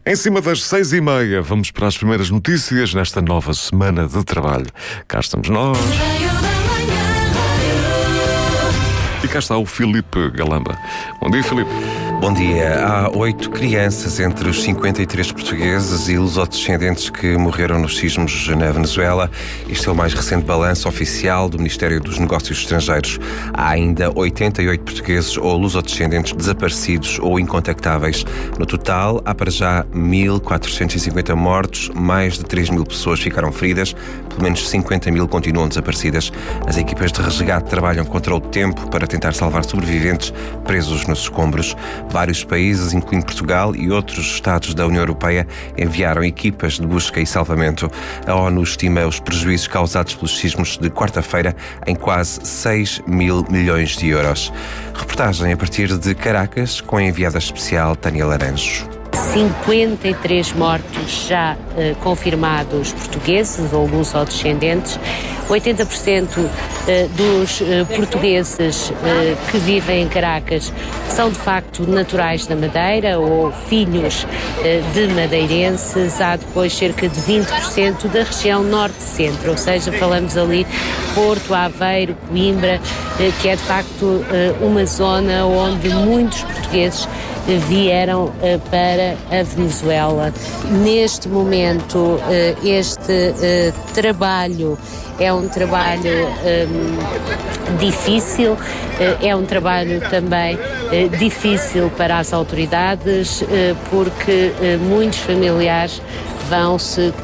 Em cima das 6h30, vamos para as primeiras notícias nesta nova semana de trabalho. Cá estamos nós. E cá está o Filipe Galamba. Bom dia, Filipe. Bom dia. Há 8 crianças entre os 53 portugueses e lusodescendentes que morreram nos sismos na Venezuela. Este é o mais recente balanço oficial do Ministério dos Negócios Estrangeiros. Há ainda 88 portugueses ou lusodescendentes desaparecidos ou incontactáveis. No total, há para já 1.450 mortos, mais de 3.000 pessoas ficaram feridas, pelo menos 50.000 continuam desaparecidas. As equipas de resgate trabalham contra o tempo para tentar salvar sobreviventes presos nos escombros. Vários países, incluindo Portugal e outros Estados da União Europeia, enviaram equipas de busca e salvamento. A ONU estima os prejuízos causados pelos sismos de quarta-feira em quase 6 mil milhões de euros. Reportagem a partir de Caracas, com a enviada especial Tânia Laranjo. 53 mortos já confirmados portugueses ou lusodescendentes. 80% dos portugueses que vivem em Caracas são de facto naturais da Madeira ou filhos de madeirenses. Há depois cerca de 20% da região norte-centro, ou seja, falamos ali Porto, Aveiro, Coimbra, que é de facto uma zona onde muitos portugueses vieram para a Venezuela. Neste momento, este trabalho é um trabalho difícil, é um trabalho também difícil para as autoridades, porque muitos familiares vão se